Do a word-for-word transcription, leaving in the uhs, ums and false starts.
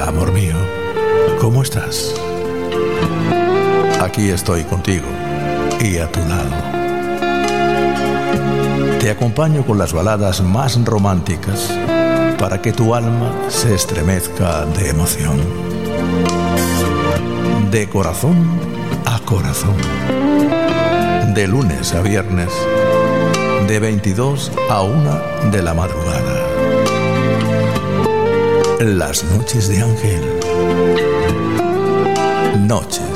Hola, amor mío. ¿Cómo estás? Aquí estoy contigo y a tu lado. Te acompaño con las baladas más románticas para que tu alma se estremezca de emoción. De corazón a corazón. De lunes a viernes. De veintidós a una de la madrugada. Las noches de Ángel. Noches